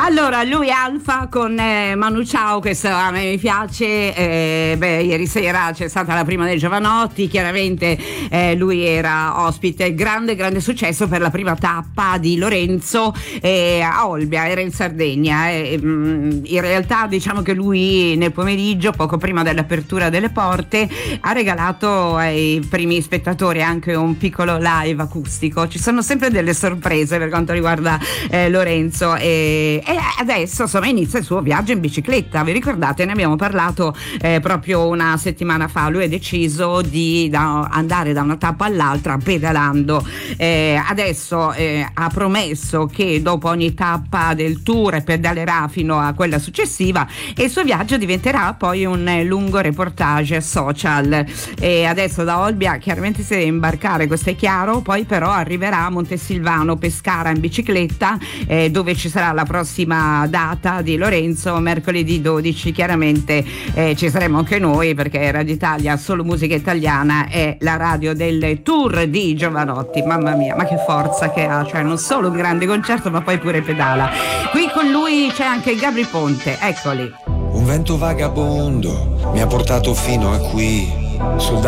Allora, lui Alfa con Manu Chao, questo a me mi piace. Ieri sera c'è stata la prima dei Giovanotti, chiaramente lui era ospite, grande successo per la prima tappa di Lorenzo a Olbia, era in Sardegna. In realtà diciamo che lui nel pomeriggio, poco prima dell'apertura delle porte, ha regalato ai primi spettatori anche un piccolo live acustico. Ci sono sempre delle sorprese per quanto riguarda Lorenzo, e adesso insomma inizia il suo viaggio in bicicletta. Vi ricordate? Ne abbiamo parlato proprio una settimana fa. Lui ha deciso di andare da una tappa all'altra pedalando. Adesso ha promesso che dopo ogni tappa del tour pedalerà fino a quella successiva, e il suo viaggio diventerà poi un lungo reportage social. Adesso da Olbia chiaramente si deve imbarcare, questo è chiaro, poi però arriverà a Montesilvano, Pescara in bicicletta, dove ci sarà la prossima data di Lorenzo, mercoledì 12. Chiaramente ci saremo anche noi, perché Radio Italia, solo musica italiana, è la radio del tour di Giovanotti. Mamma mia, ma che forza che ha, cioè non solo un grande concerto ma poi pure pedala. Qui con lui c'è anche Gabri Ponte, eccoli. Un vento vagabondo mi ha portato fino a qui, sul